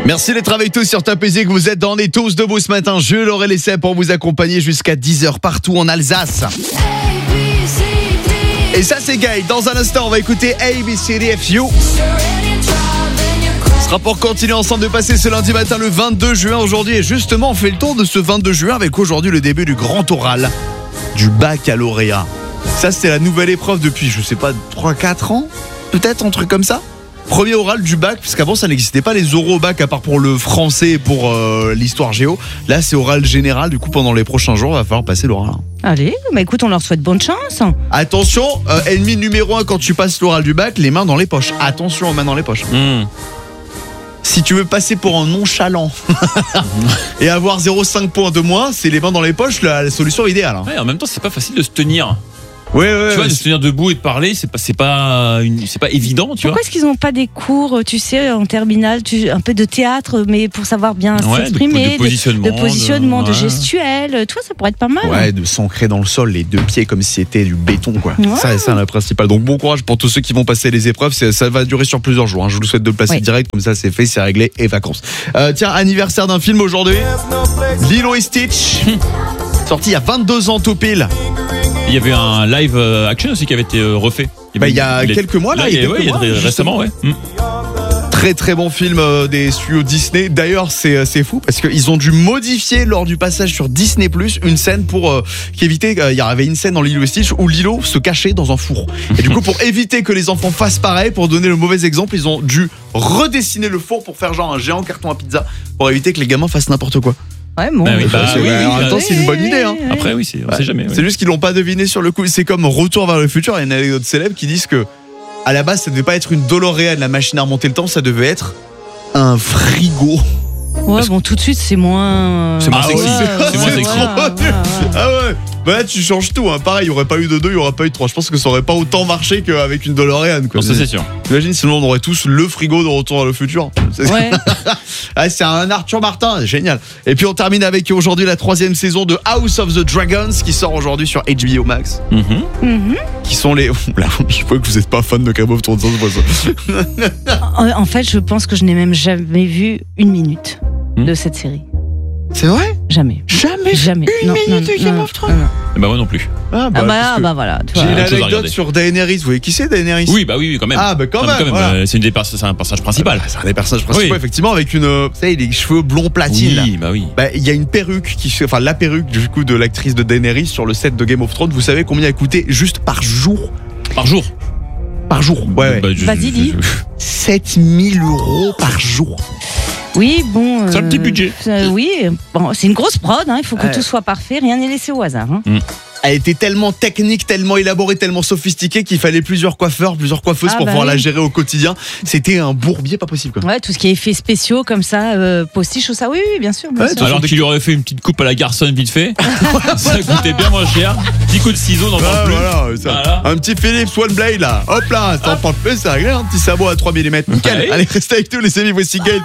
Merci d'être avec tous sur Top Music. Vous êtes dans les tous debout ce matin. Je l'aurai laissé pour vous accompagner jusqu'à 10h partout en Alsace. Et ça c'est Gaël. Dans un instant on va écouter ABCDFU. Ce sera pour continuer ensemble de passer ce lundi matin le 22 juin aujourd'hui. Et justement on fait le tour de ce 22 juin avec aujourd'hui le début du grand oral du baccalauréat. Ça c'était la nouvelle épreuve depuis je sais pas 3-4 ans. Peut-être un truc comme ça. Premier oral du bac, puisqu'avant ça n'existait pas les oraux au bac à part pour le français et pour l'histoire géo. Là c'est oral général, du coup pendant les prochains jours il va falloir passer l'oral. Allez, bah écoute, on leur souhaite bonne chance. Attention, ennemi numéro 1 quand tu passes l'oral du bac, les mains dans les poches. Attention aux mains dans les poches. Si tu veux passer pour un nonchalant et avoir 0,5 points de moins, c'est les mains dans les poches la solution idéale. Ouais, en même temps c'est pas facile de se tenir. Ouais, tu vois, de se tenir debout et de parler, c'est pas évident, tu vois. Pourquoi est-ce qu'ils n'ont pas des cours, tu sais, en terminale, un peu de théâtre, mais pour savoir bien s'exprimer, de positionnement, de gestuelle, toi, ça pourrait être pas mal. Ouais, de s'ancrer dans le sol, les deux pieds comme si c'était du béton, quoi. Ouais. Ça, c'est le principal. Donc bon courage pour tous ceux qui vont passer les épreuves. Ça va durer sur plusieurs jours. Je vous souhaite de le placer direct, comme ça, c'est fait, c'est réglé et vacances. Tiens, anniversaire d'un film aujourd'hui. Lilo et Stitch, sorti il y a 22 ans tout pile. Il y avait un live action aussi qui avait été refait. Il y a quelques mois là. Récemment, ouais. Très très bon film des studios Disney. D'ailleurs c'est fou parce qu'ils ont dû modifier lors du passage sur Disney+ une scène pour éviter. Il y avait une scène dans Lilo et Stitch où Lilo se cachait dans un four. Et du coup pour éviter que les enfants fassent pareil, pour donner le mauvais exemple, ils ont dû redessiner le four pour faire genre un géant carton à pizza pour éviter que les gamins fassent n'importe quoi. Ouais, bon. En même temps, c'est une bonne idée. Hein. Après, oui, on sait jamais. C'est juste qu'ils l'ont pas deviné sur le coup. C'est comme Retour vers le futur. Il y a une anecdote célèbre qui disent que à la base, ça devait pas être une DeLorean, la machine à remonter le temps, ça devait être un frigo. Ouais, bon, tout de suite, c'est moins. C'est moins sexy. C'est moins sexy. Ah ouais. Bah là, tu changes tout. Hein. Pareil, il y aurait pas eu de 2, il y aurait pas eu de 3. Je pense que ça aurait pas autant marché qu'avec une DeLorean. Quoi. Non, ça c'est sûr. T'imagines, sinon on aurait tous le frigo de Retour vers le futur. Ouais. C'est un Arthur Martin, génial. Et puis on termine avec aujourd'hui la 3e saison de House of the Dragons qui sort aujourd'hui sur HBO Max. Qui sont les. Là, je vois que vous êtes pas fan de Game of Thrones. En fait, je pense que je n'ai même jamais vu une minute de cette série. C'est vrai ? Jamais. Une minute de Game of Thrones. Bah moi non plus. Bah voilà. J'ai une anecdote sur Daenerys. Vous voyez qui c'est Daenerys ? Oui, bah oui, quand même. Ah bah quand même. Voilà. C'est un personnage principal. C'est un des personnages principaux, effectivement, avec une, vous savez, les cheveux blonds platine. Oui, bah oui. Bah il y a une perruque la perruque du coup de l'actrice de Daenerys sur le set de Game of Thrones. Vous savez combien elle coûtait juste par jour ? Par jour. Ouais. Vas-y, dis. 7 000 € par jour. Oui, bon. C'est un petit budget. Oui, bon, c'est une grosse prod, il faut que tout soit parfait, rien n'est laissé au hasard. Elle était tellement technique, tellement élaborée, tellement sophistiquée qu'il fallait plusieurs coiffeurs, plusieurs coiffeuses pour pouvoir la gérer au quotidien. C'était un bourbier pas possible, quoi. Ouais, tout ce qui est effets spéciaux comme ça, postiche ou ça, oui, bien sûr. Alors qu'il lui aurait fait une petite coupe à la garçonne vite fait, ça coûtait bien moins cher. Petit coup de ciseau, n'en parle plus. Voilà. Un petit Philips One Blade là, hop là, ça en parle plus, c'est réglé, un petit sabot à 3 mm. Nickel. Allez, restez avec nous les amis, voici Gaël.